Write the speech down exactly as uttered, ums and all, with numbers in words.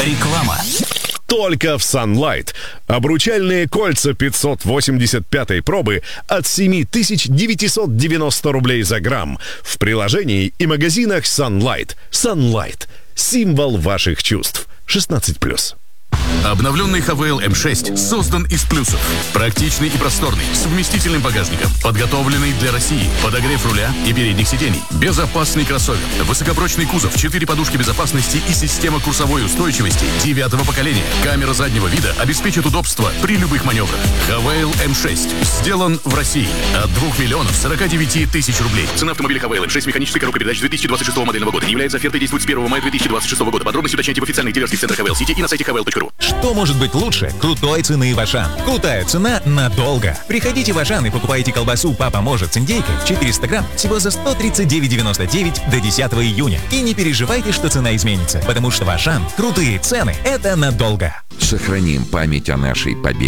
Реклама. Только в Sunlight. Обручальные кольца пятьсот восемьдесят пятой пробы от семь тысяч девятьсот девяносто рублей за грамм. В приложении и магазинах Sunlight. Sunlight. Символ ваших чувств. шестнадцать плюс. Обновленный Хавейл эм шесть создан из плюсов. Практичный и просторный, с вместительным багажником, подготовленный для России, подогрев руля и передних сидений, безопасный кроссовер, высокопрочный кузов, четыре подушки безопасности и система курсовой устойчивости девятого поколения. Камера заднего вида обеспечит удобство при любых маневрах. Хавейл эм шесть сделан в России от двух миллионов сорока девяти тысяч рублей. Цена автомобиля Хавейл эм шесть с механической коробкой передач две тысячи двадцать шестого модельного года. Не является офертой, действует с первого мая две тысячи двадцать шестого года. Подробности уточняйте в официальных дилерских центрах Хавейл Сити и на сайте хавейл точка ру. Что может быть лучше крутой цены в Ашан? Крутая цена надолго. Приходите в Ашан и покупайте колбасу «Папа может» с индейкой четыреста грамм всего за сто тридцать девять девяносто девять до десятого июня. И не переживайте, что цена изменится, потому что в Ашан крутые цены – это надолго. Сохраним память о нашей победе.